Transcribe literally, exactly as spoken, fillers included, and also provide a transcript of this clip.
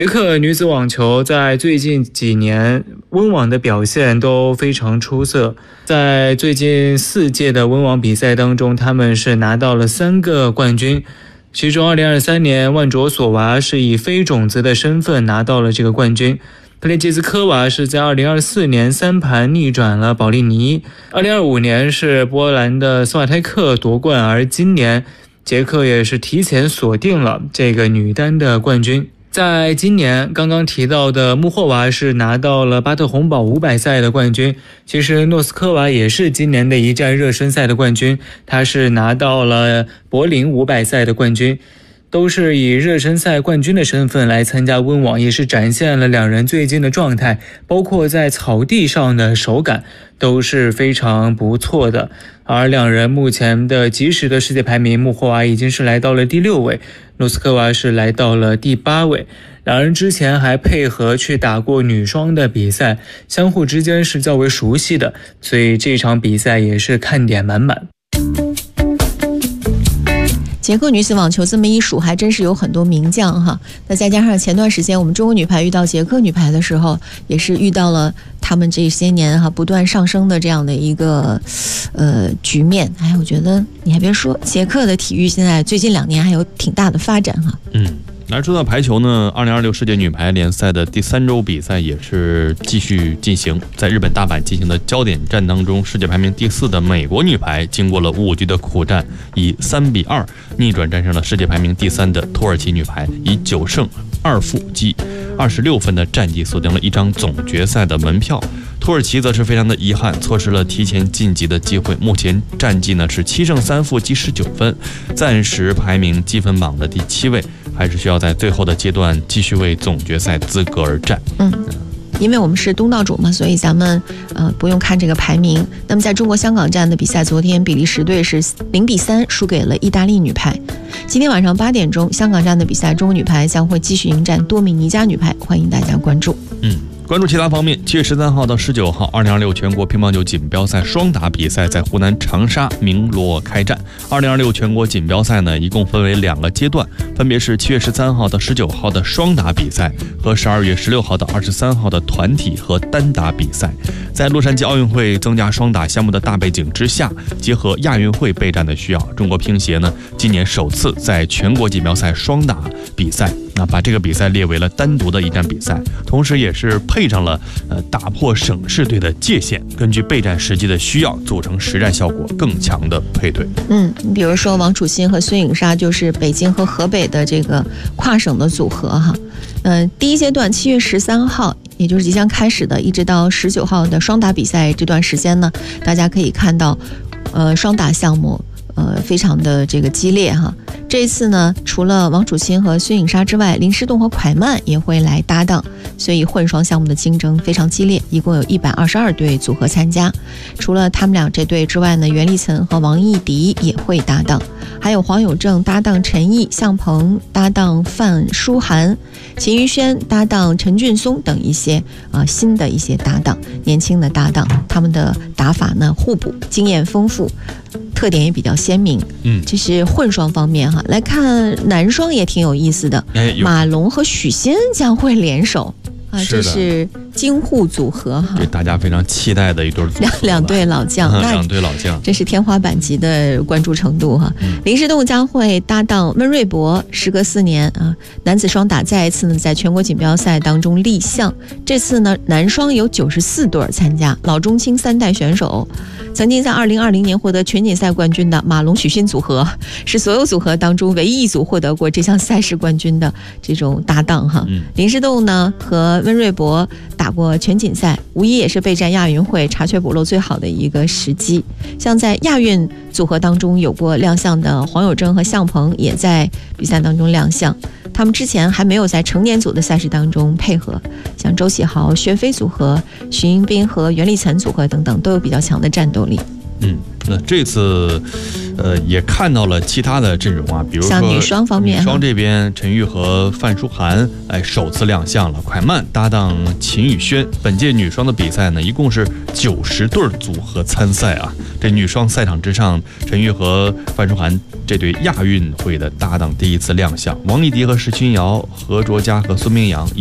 捷克女子网球在最近几年温网的表现都非常出色，在最近四届的温网比赛当中，他们是拿到了三个冠军，其中二零二三年万卓索娃是以非种子的身份拿到了这个冠军，克列杰兹科娃是在二零二四年三盘逆转了保利尼，二零二五年是波兰的斯瓦泰克夺冠，而今年捷克也是提前锁定了这个女单的冠军。在今年刚刚提到的穆霍娃是拿到了巴特洪堡五百赛的冠军，其实诺斯科娃也是今年的一站热身赛的冠军，她是拿到了柏林五百赛的冠军，都是以热身赛冠军的身份来参加温网，也是展现了两人最近的状态，包括在草地上的手感都是非常不错的。而两人目前的即时的世界排名，穆霍娃已经是来到了第六位，诺斯科娃是来到了第八位。两人之前还配合去打过女双的比赛，相互之间是较为熟悉的，所以这场比赛也是看点满满。 捷克女子网球这么一数，还真是有很多名将哈。那再加上前段时间我们中国女排遇到捷克女排的时候，也是遇到了他们这些年哈不断上升的这样的一个呃局面。哎，我觉得你还别说，捷克的体育现在最近两年还有挺大的发展哈。 嗯。来说到排球呢，二零二六世界女排联赛的第三周比赛也是继续进行，在日本大阪进行的焦点战当中，世界排名第四的美国女排经过了五局的苦战，以三比二逆转战胜了世界排名第三的土耳其女排，以九胜二负积二十六分的战绩锁定了一张总决赛的门票。土耳其则是非常的遗憾，错失了提前晋级的机会。目前战绩呢是七胜三负积十九分，暂时排名积分榜的第七位，还是需要在最后的阶段继续为总决赛资格而战。 嗯。因为我们是东道主嘛，所以咱们呃不用看这个排名。那么在中国香港站的比赛，昨天比利时队是零比三输给了意大利女排。今天晚上八点钟，香港站的比赛，中国女排将会继续迎战多米尼加女排，欢迎大家关注。 嗯。关注其他方面，七月十三号到十九号，二零二六全国乒乓球锦标赛双打比赛在湖南长沙鸣锣开战。二零二六全国锦标赛呢，一共分为两个阶段，分别是七月十三号到十九号的双打比赛和十二月十六号到二十三号的团体和单打比赛。在洛杉矶奥运会增加双打项目的大背景之下，结合亚运会备战的需要，中国乒协呢今年首次在全国锦标赛双打比赛。那把这个比赛列为了单独的一站比赛，同时也是配上了呃打破省市队的界限，根据备战时机的需要，组成实战效果更强的配对。 嗯，你比如说王楚钦和孙颖莎就是北京和河北的这个跨省的组合哈。嗯、呃，第一阶段七月十三号，也就是即将开始的，一直到十九号的双打比赛这段时间呢，大家可以看到，呃，双打项目。呃，非常的这个激烈哈。这一次呢，除了王楚钦和孙颖莎之外，林诗栋和蒯曼也会来搭档，所以混双项目的竞争非常激烈，一共有一百二十二对组合参加。除了他们俩这对之外呢，袁立岑和王艺迪也会搭档，还有黄有正搭档陈毅，向鹏搭档范舒涵，秦于轩搭档陈俊松等一些啊、呃、新的一些搭档，年轻的搭档，他们的打法呢互补，经验丰富。特点也比较鲜明，嗯，这是混双方面哈。来看男双也挺有意思的，哎、马龙和许昕将会联手啊，这是京沪组合哈， 对大家非常期待的一对组合， 两两对老将， 嗯、两对老将， 这是天花板级的关注程度哈。嗯、林诗栋将会搭档温瑞博，时隔四年啊，男子双打再一次呢在全国锦标赛当中立项。这次呢，男双有九十四对参加，老中青三代选手。曾经在二零二零年获得全锦赛冠军的马龙许昕组合，是所有组合当中唯一一组获得过这项赛事冠军的这种搭档哈。嗯、林诗栋呢和温瑞博打过全锦赛，无疑也是备战亚运会查缺补漏最好的一个时机。像在亚运组合当中有过亮相的黄有正和向鹏也在比赛当中亮相，他们之前还没有在成年组的赛事当中配合，像周启豪、薛飞组合、徐英斌和袁立岑组合等等都有比较强的战斗力。 嗯。 那这次，呃，也看到了其他的阵容啊，比如说像女双方面， 女双这边陈玉和范舒涵哎首次亮相了，蒯曼搭档秦宇轩。本届女双的比赛呢，一共是九十对组合参赛啊。这女双赛场之上，陈玉和范舒涵这对亚运会的搭档第一次亮相，王艺迪和石君瑶、何卓佳和孙明阳。